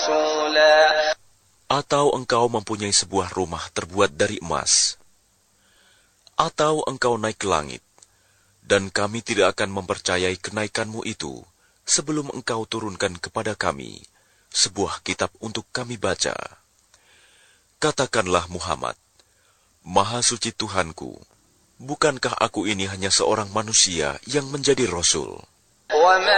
رسولا. Atau engkau mempunyai sebuah rumah terbuat dari emas. Atau engkau naik ke langit, dan kami tidak akan mempercayai kenaikanmu itu sebelum engkau turunkan kepada kami sebuah kitab untuk kami baca. Katakanlah Muhammad, Maha Suci Tuhanku, bukankah aku ini hanya seorang manusia yang menjadi Rasul? وما